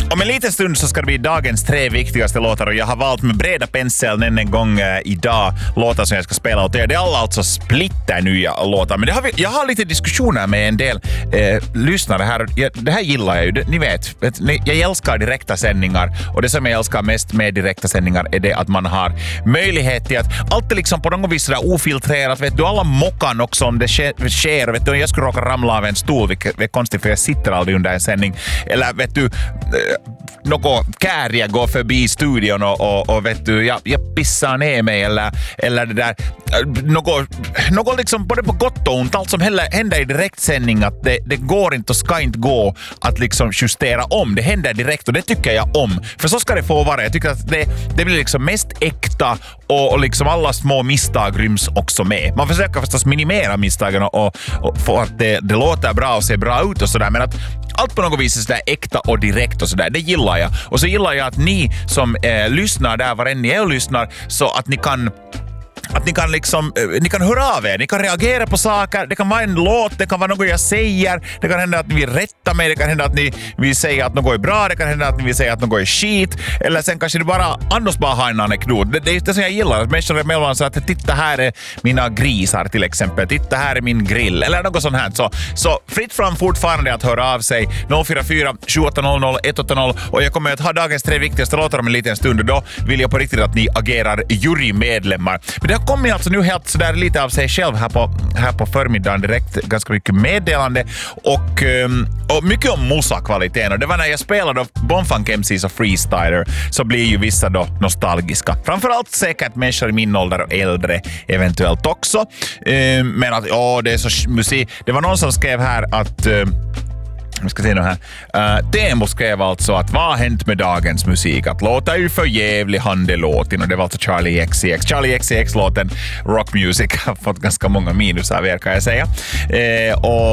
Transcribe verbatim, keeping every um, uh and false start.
Om en liten stund så ska det bli dagens tre viktigaste låtar och jag har valt med breda penseln än en gång eh, idag låtar som jag ska spela åt er. Det är alla alltså splitter nya låtar. Men det har vi, jag har lite diskussioner med en del eh, lyssnare här. Jag, det här gillar jag ju. Det, ni vet, vet ni, jag älskar direkta sändningar och det som jag älskar mest med direkta sändningar är det att man har möjlighet till att allt är liksom på något vis sådär ofiltrerat. Vet du, alla mockan också om det sker. sker vet du, jag skulle råka ramla av en stol, vilket är konstigt för jag sitter aldrig under en sändning. Eller vet du, något kärja går förbi studion och, och, och vet du, jag, jag pissar ner mig eller, eller det där, något, något liksom både på gott och ont, allt som händer i direktsändning att det, det går inte och ska inte gå att liksom justera om, det händer direkt och det tycker jag om, för så ska det få vara. Jag tycker att det, det blir liksom mest äkta och, och liksom alla små misstag ryms också med. Man försöker förstås minimera misstagen och, och, och få att det, det låter bra och ser bra ut och sådär, men att allt på något vis är sådär äkta och direkt och sådär, det gillar jag. Och så gillar jag att ni som eh, lyssnar där, var än ni är och lyssnar, så att ni kan att ni kan liksom, ni kan höra av er, ni kan reagera på saker, det kan vara en låt, det kan vara något jag säger, det kan hända att ni vill rätta mig, det kan hända att ni vill säga att något är bra, det kan hända att ni vill säga att något är skit, eller sen kanske det bara, annars bara har en anekdot. Det, det är det som jag gillar, att människor är mellan så att titta här är mina grisar till exempel, titta här är min grill, eller något sånt här. Så, så fritt fram fortfarande att höra av sig, noll fyra fyra sju åtta noll noll ett åtta noll, och jag kommer att ha dagens tre viktigaste låtar om en liten stund och då vill jag på riktigt att ni agerar jurymedlemmar. Men det har kommit alltså nu helt sådär lite av sig själv här på, här på förmiddagen direkt, ganska mycket meddelande och, och mycket om musa-kvaliteten, och det var när jag spelade Bonfunk M Cs och Freestyler så blir ju vissa då nostalgiska. Framförallt säkert människor i min ålder och äldre eventuellt också. Men att, ja, det är så musik. Det var någon som skrev här att jag ska se nu här. Uh, Teemu skrev alltså att vad har hänt med dagens musik? Att låta ju för jävlig handelåten, och det var alltså Charlie X C X. Charlie X C X-låten Rock Music har fått ganska många minus av er, kan jag säga. Uh, och